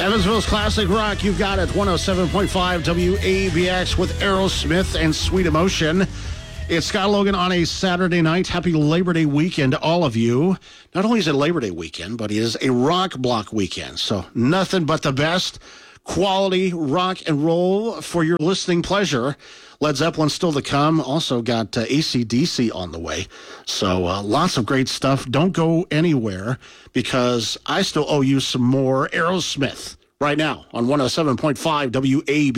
Evansville's Classic Rock, you've got it. 107.5 WABX with Aerosmith and Sweet Emotion. It's Scott Logan on a Saturday night. Happy Labor Day weekend to all of you. Not only is it Labor Day weekend, but it is a rock block weekend. So nothing but the best quality rock and roll for your listening pleasure. Led Zeppelin still to come. Also got AC/DC on the way. So lots of great stuff. Don't go anywhere because I still owe you some more Aerosmith right now on 107.5 WAB.